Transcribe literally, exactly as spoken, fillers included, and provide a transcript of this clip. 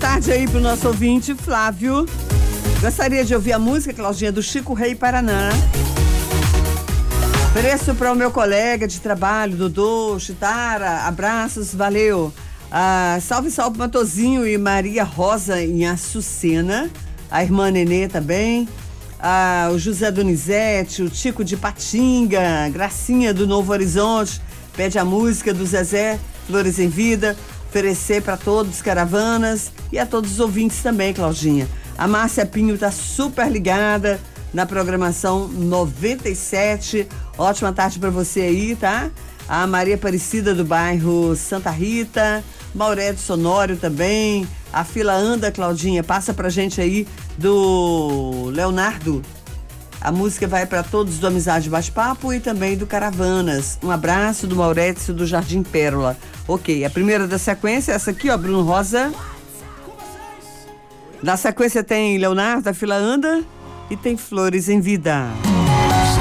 tarde aí pro nosso ouvinte, Flávio. Gostaria de ouvir a música, Claudinha, do Chico Rei Paraná. Ofereço para o meu colega de trabalho, Dodô, Chitara, abraços, valeu. Ah, salve, salve, Matozinho e Maria Rosa em Açucena. A irmã Nenê também. Ah, o José Donizete, o Tico de Patinga, Gracinha do Novo Horizonte. Pede a música do Zezé, Flores em Vida. Oferecer para todos, caravanas e a todos os ouvintes também, Claudinha. A Márcia Pinho tá super ligada na programação noventa e sete. Ótima tarde para você aí, tá? A Maria Aparecida do bairro Santa Rita, Maurédio Sonório também. A fila anda, Claudinha, passa pra gente aí do Leonardo. A música vai para todos do Amizade Bate-Papo e também do Caravanas. Um abraço do Maurício do Jardim Pérola. Ok, a primeira da sequência é essa aqui, ó, Bruno Rosa. Na sequência tem Leonardo, a fila anda e tem Flores em Vida.